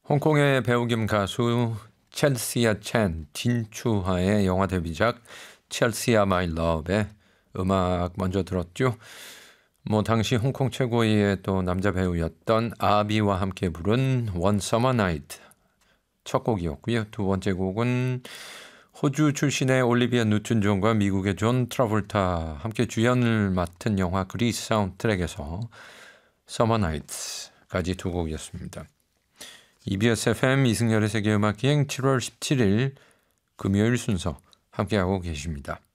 홍콩의 배우 겸 가수 첼시아 첸 진추하의 영화 데뷔작 첼시아 마이 러브의 음악 먼저 들었죠. 당시 홍콩 최고의 또 남자 배우였던 아비와 함께 부른 One Summer Night 첫 곡이었고요. 두 번째 곡은 호주 출신의 올리비아 뉴튼 존과 미국의 존 트라볼타 함께 주연을 맡은 영화 그리스 사운드트랙에서 Summer Nights까지 두 곡이었습니다. EBS FM 이승열의 세계음악기행 7월 17일 금요일 순서 함께하고 계십니다.